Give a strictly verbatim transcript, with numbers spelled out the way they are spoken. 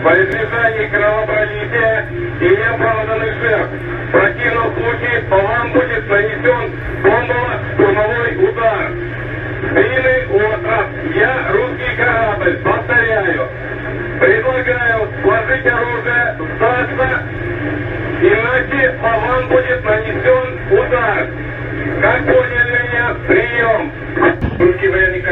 Во избежание кровопролития и неоправданных жертв. В противном случае по вам будет нанесен бомбово-штурмовой удар. Длинный остров. Я русский корабль. Повторяю. Предлагаю сложить оружие, сдаться, иначе по вам будет нанесен удар. Как поняли меня? Прием. Русский военный